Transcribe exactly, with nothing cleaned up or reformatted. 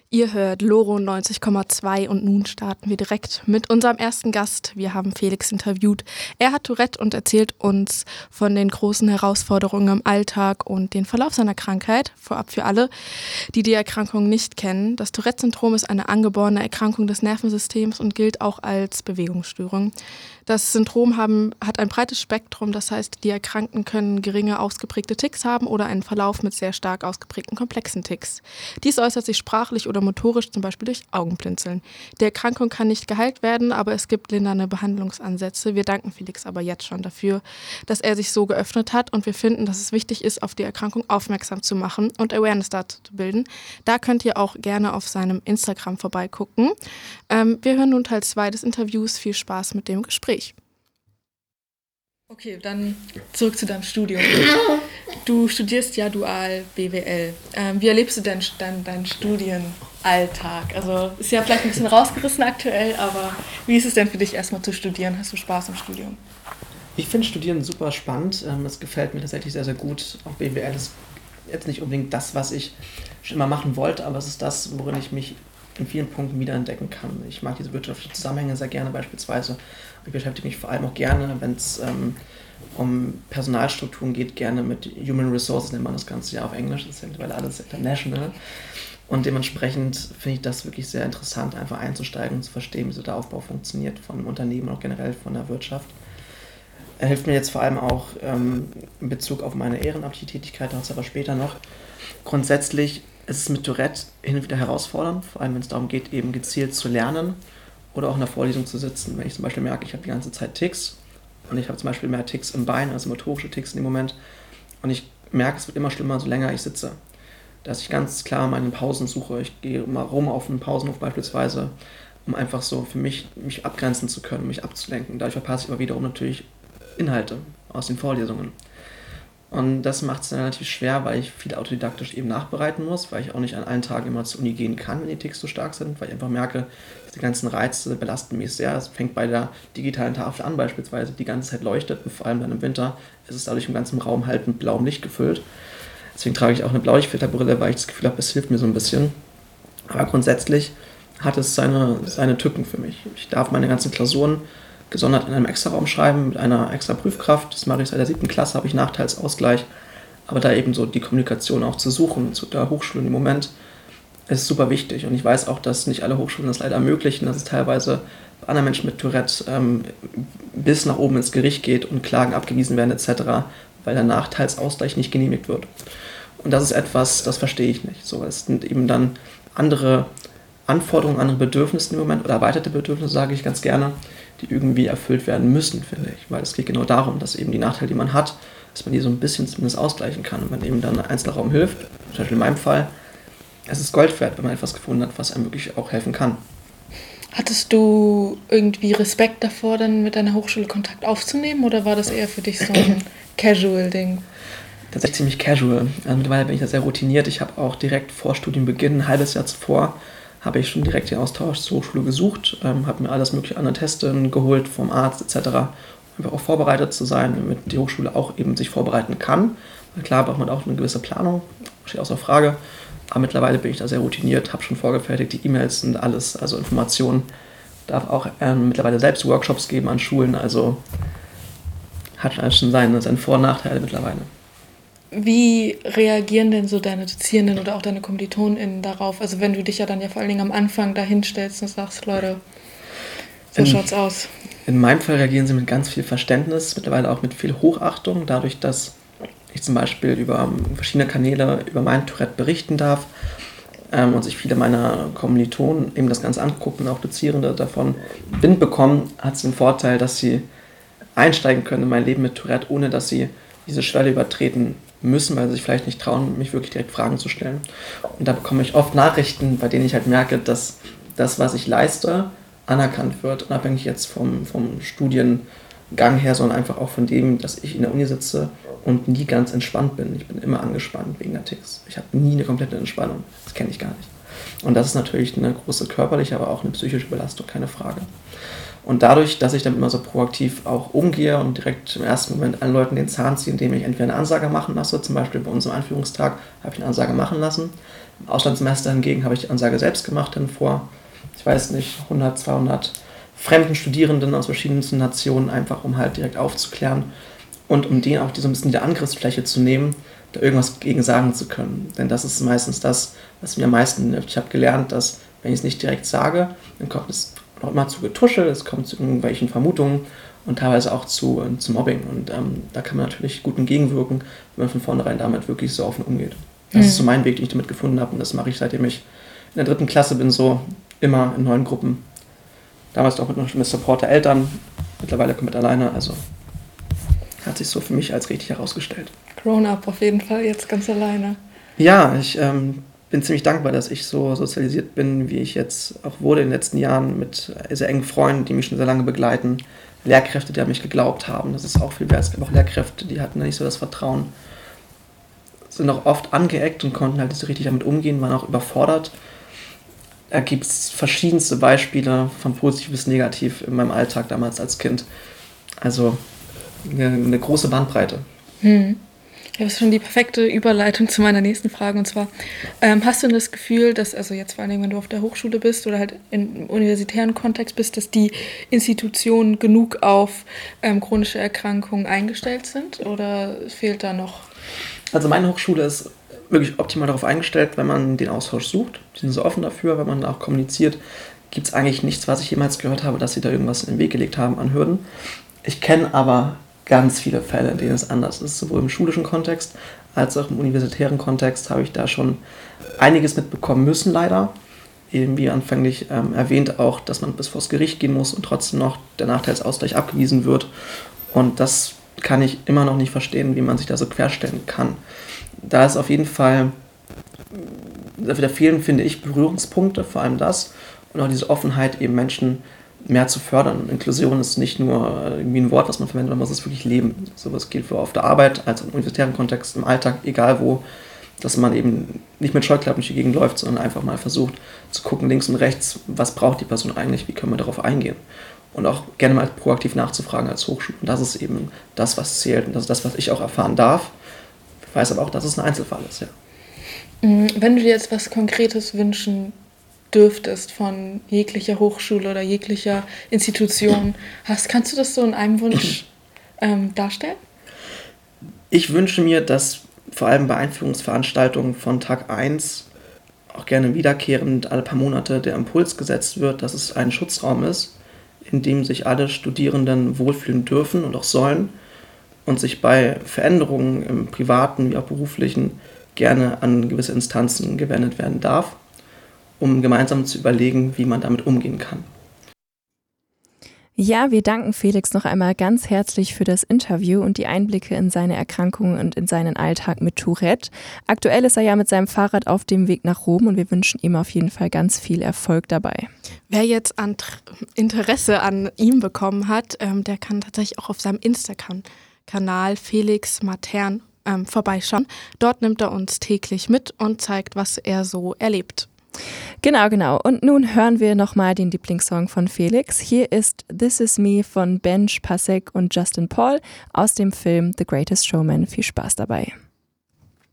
Ihr hört Loro neunzig Komma zwei und nun starten wir direkt mit unserem ersten Gast. Wir haben Felix interviewt. Er hat Tourette und erzählt uns von den großen Herausforderungen im Alltag und den Verlauf seiner Krankheit. Vorab für alle, die die Erkrankung nicht kennen. Das Tourette-Syndrom ist eine angeborene Erkrankung des Nervensystems und gilt auch als Bewegungsstörung. Das Syndrom haben, hat ein breites Spektrum, das heißt, die Erkrankten können geringe ausgeprägte Tics haben oder einen Verlauf mit sehr stark ausgeprägten komplexen Tics. Dies äußert sich sprachlich oder motorisch, zum Beispiel durch Augenblinzeln. Die Erkrankung kann nicht geheilt werden, aber es gibt lindernde Behandlungsansätze. Wir danken Felix aber jetzt schon dafür, dass er sich so geöffnet hat und wir finden, dass es wichtig ist, auf die Erkrankung aufmerksam zu machen und Awareness dazu zu bilden. Da könnt ihr auch gerne auf seinem Instagram vorbeigucken. Ähm, wir hören nun Teil zwei des Interviews. Viel Spaß mit dem Gespräch. Okay, dann zurück zu deinem Studium. Du studierst ja dual B W L. Ähm, wie erlebst du denn dann deinen Studienalltag? Also ist ja vielleicht ein bisschen rausgerissen aktuell, aber wie ist es denn für dich erstmal zu studieren? Hast du Spaß im Studium? Ich finde Studieren super spannend. Es gefällt mir tatsächlich sehr, sehr gut. Auch B W L ist jetzt nicht unbedingt das, was ich schon immer machen wollte, aber es ist das, worin ich mich in vielen Punkten wiederentdecken kann. Ich mag diese wirtschaftlichen Zusammenhänge sehr gerne beispielsweise. Ich beschäftige mich vor allem auch gerne, wenn es ähm, um Personalstrukturen geht, gerne mit Human Resources, nennt man das Ganze ja auf Englisch, das ist ja mittlerweile alles international. Und dementsprechend finde ich das wirklich sehr interessant, einfach einzusteigen und zu verstehen, wie so der Aufbau funktioniert von einem Unternehmen und auch generell von der Wirtschaft. Er hilft mir jetzt vor allem auch ähm, in Bezug auf meine ehrenamtliche Tätigkeit, dazu aber später noch. Grundsätzlich ist es mit Tourette hin und wieder herausfordernd, vor allem wenn es darum geht, eben gezielt zu lernen oder auch in der Vorlesung zu sitzen. Wenn ich zum Beispiel merke, ich habe die ganze Zeit Tics und ich habe zum Beispiel mehr Tics im Bein, also motorische Tics in dem Moment, und ich merke, es wird immer schlimmer, so länger ich sitze. Dass ich ganz klar meine Pausen suche. Ich gehe mal rum auf einen Pausenhof beispielsweise, um einfach so für mich, mich abgrenzen zu können, mich abzulenken. Dadurch verpasse ich aber wiederum natürlich Inhalte aus den Vorlesungen. Und das macht es dann relativ schwer, weil ich viel autodidaktisch eben nachbereiten muss, weil ich auch nicht an allen Tagen immer zur Uni gehen kann, wenn die Tics so stark sind, weil ich einfach merke, die ganzen Reize belasten mich sehr. Es fängt bei der digitalen Tafel an beispielsweise, die ganze Zeit leuchtet und vor allem dann im Winter ist es dadurch im ganzen Raum halt mit blauem Licht gefüllt. Deswegen trage ich auch eine Blaulichtfilterbrille, weil ich das Gefühl habe, es hilft mir so ein bisschen. Aber grundsätzlich hat es seine, seine Tücken für mich. Ich darf meine ganzen Klausuren gesondert in einem Extra-Raum schreiben, mit einer extra Prüfkraft. Das mache ich seit der siebten Klasse, habe ich Nachteilsausgleich. Aber da eben so die Kommunikation auch zu suchen zu der Hochschule im Moment ist super wichtig. Und ich weiß auch, dass nicht alle Hochschulen das leider ermöglichen, dass es teilweise bei anderen Menschen mit Tourette ähm, bis nach oben ins Gericht geht und Klagen abgewiesen werden et cetera, weil der Nachteilsausgleich nicht genehmigt wird. Und das ist etwas, das verstehe ich nicht. So, es sind eben dann andere Anforderungen, andere Bedürfnisse im Moment oder erweiterte Bedürfnisse, sage ich ganz gerne, die irgendwie erfüllt werden müssen, finde ich. Weil es geht genau darum, dass eben die Nachteile, die man hat, dass man die so ein bisschen zumindest ausgleichen kann. Und wenn eben dann ein Einzelraum hilft, zum Beispiel in meinem Fall, es ist Gold wert, wenn man etwas gefunden hat, was einem wirklich auch helfen kann. Hattest du irgendwie Respekt davor, dann mit deiner Hochschule Kontakt aufzunehmen oder war das eher für dich so ein Casual-Ding? Tatsächlich ziemlich casual. Also mittlerweile bin ich da sehr routiniert. Ich habe auch direkt vor Studienbeginn, ein halbes Jahr zuvor, habe ich schon direkt den Austausch zur Hochschule gesucht, ähm, habe mir alles mögliche an Testen geholt vom Arzt et cetera, um einfach auch vorbereitet zu sein, damit die Hochschule auch eben sich vorbereiten kann. Weil klar braucht man auch eine gewisse Planung, steht außer Frage. Aber mittlerweile bin ich da sehr routiniert, habe schon vorgefertigte E-Mails und alles, also Informationen. Darf auch ähm, mittlerweile selbst Workshops geben an Schulen, also hat alles schon seine, seine Vor- und Nachteile mittlerweile. Wie reagieren denn so deine Dozierenden oder auch deine KommilitonInnen darauf? Also wenn du dich ja dann ja vor allen Dingen am Anfang da hinstellst und sagst, Leute, so in, schaut's aus. In meinem Fall reagieren sie mit ganz viel Verständnis, mittlerweile auch mit viel Hochachtung, dadurch, dass ich zum Beispiel über verschiedene Kanäle über mein Tourette berichten darf ähm, und sich viele meiner Kommilitonen eben das Ganze angucken und auch Dozierende davon Wind bekommen, hat es den Vorteil, dass sie einsteigen können in mein Leben mit Tourette, ohne dass sie diese Schwelle übertreten müssen, weil sie sich vielleicht nicht trauen, mich wirklich direkt Fragen zu stellen. Und da bekomme ich oft Nachrichten, bei denen ich halt merke, dass das, was ich leiste, anerkannt wird, unabhängig jetzt vom, vom Studiengang her, sondern einfach auch von dem, dass ich in der Uni sitze und nie ganz entspannt bin. Ich bin immer angespannt wegen der Tics. Ich habe nie eine komplette Entspannung. Das kenne ich gar nicht. Und das ist natürlich eine große körperliche, aber auch eine psychische Belastung, keine Frage. Und dadurch, dass ich damit immer so proaktiv auch umgehe und direkt im ersten Moment allen Leuten den Zahn ziehe, indem ich entweder eine Ansage machen lasse, zum Beispiel bei unserem Einführungstag habe ich eine Ansage machen lassen. Im Auslandssemester hingegen habe ich die Ansage selbst gemacht, denn vor, ich weiß nicht, hundert, zweihundert fremden Studierenden aus verschiedensten Nationen, einfach um halt direkt aufzuklären und um denen auch so ein bisschen die Angriffsfläche zu nehmen, da irgendwas gegen sagen zu können. Denn das ist meistens das, was mir am meisten hilft. Ich habe gelernt, dass, wenn ich es nicht direkt sage, dann kommt es auch immer zu Getuschel, es kommt zu irgendwelchen Vermutungen und teilweise auch zu, äh, zu Mobbing. Und ähm, da kann man natürlich gut entgegenwirken, wenn man von vornherein damit wirklich so offen umgeht. Das mhm. ist so mein Weg, den ich damit gefunden habe. Und das mache ich, seitdem ich in der dritten Klasse bin, so immer in neuen Gruppen. Damals auch mit, mit Supporter-Eltern, mittlerweile komplett alleine. Also hat sich so für mich als richtig herausgestellt. Grown-up auf jeden Fall, jetzt ganz alleine. Ja, ich ähm, bin ziemlich dankbar, dass ich so sozialisiert bin, wie ich jetzt auch wurde in den letzten Jahren, mit sehr engen Freunden, die mich schon sehr lange begleiten. Lehrkräfte, die an mich geglaubt haben. Das ist auch viel wert. Es gab auch Lehrkräfte, die hatten nicht so das Vertrauen. Sind auch oft angeeckt und konnten halt nicht so richtig damit umgehen, waren auch überfordert. Da gibt es verschiedenste Beispiele von positiv bis negativ in meinem Alltag damals als Kind. Also eine, eine große Bandbreite. Hm. Ja, das ist schon die perfekte Überleitung zu meiner nächsten Frage. Und zwar, ähm, hast du das Gefühl, dass, also jetzt vor allem, wenn du auf der Hochschule bist oder halt im universitären Kontext bist, dass die Institutionen genug auf ähm, chronische Erkrankungen eingestellt sind? Oder fehlt da noch? Also meine Hochschule ist wirklich optimal darauf eingestellt, wenn man den Austausch sucht. Die sind so offen dafür, wenn man auch kommuniziert. Gibt es eigentlich nichts, was ich jemals gehört habe, dass sie da irgendwas in den Weg gelegt haben an Hürden. Ich kenne aber ganz viele Fälle, in denen es anders ist. Sowohl im schulischen Kontext als auch im universitären Kontext habe ich da schon einiges mitbekommen müssen, leider. Eben wie anfänglich ähm, erwähnt auch, dass man bis vors Gericht gehen muss und trotzdem noch der Nachteilsausgleich abgewiesen wird. Und das kann ich immer noch nicht verstehen, wie man sich da so querstellen kann. Da ist auf jeden Fall, da fehlen, finde ich, Berührungspunkte, vor allem das. Und auch diese Offenheit, eben Menschen mehr zu fördern. Inklusion ist nicht nur irgendwie ein Wort, was man verwendet, man muss es wirklich leben. Sowas gilt für auf der Arbeit, als im universitären Kontext, im Alltag, egal wo, dass man eben nicht mit Scheuklappen durch die Gegend läuft, sondern einfach mal versucht zu gucken, links und rechts, was braucht die Person eigentlich, wie können wir darauf eingehen. Und auch gerne mal proaktiv nachzufragen als Hochschule. Und das ist eben das, was zählt. Und das ist das, was ich auch erfahren darf. Ich weiß aber auch, dass es ein Einzelfall ist, ja. Wenn du dir jetzt was Konkretes wünschen dürftest von jeglicher Hochschule oder jeglicher Institution hast, kannst du das so in einem Wunsch ähm, darstellen? Ich wünsche mir, dass vor allem bei Einführungsveranstaltungen von Tag eins auch gerne wiederkehrend alle paar Monate der Impuls gesetzt wird, dass es ein Schutzraum ist, in dem sich alle Studierenden wohlfühlen dürfen und auch sollen und sich bei Veränderungen im privaten wie auch beruflichen gerne an gewisse Instanzen gewendet werden darf, um gemeinsam zu überlegen, wie man damit umgehen kann. Ja, wir danken Felix noch einmal ganz herzlich für das Interview und die Einblicke in seine Erkrankung und in seinen Alltag mit Tourette. Aktuell ist er ja mit seinem Fahrrad auf dem Weg nach Rom und wir wünschen ihm auf jeden Fall ganz viel Erfolg dabei. Wer jetzt an Interesse an ihm bekommen hat, ähm, der kann tatsächlich auch auf seinem Instagram-Kanal Felix Matern ähm, vorbeischauen. Dort nimmt er uns täglich mit und zeigt, was er so erlebt. Genau, genau. Und nun hören wir nochmal den Lieblingssong von Felix. Hier ist This Is Me von Benj Pasek und Justin Paul aus dem Film The Greatest Showman. Viel Spaß dabei.